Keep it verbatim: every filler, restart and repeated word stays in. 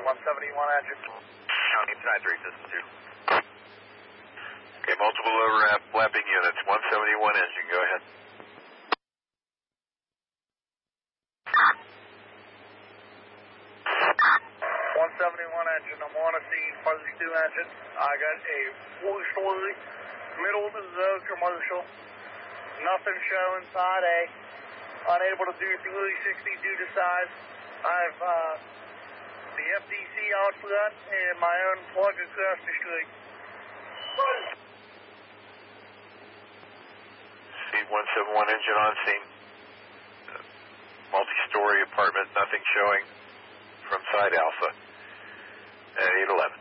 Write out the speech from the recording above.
one seventy-one engine. County nine three, system two. Okay, multiple overlapping units, one seventy-one engine, go ahead. one seventy-one engine, I'm on a scene, first two engine. I got a four-story, middle of the commercial. Nothing showing side A. Unable to do three sixty due to size. I've uh, the F D C out front and my own plug across the street. C one seventy-one engine on scene. Uh, multi-story apartment, nothing showing from side Alpha. At eight eleven.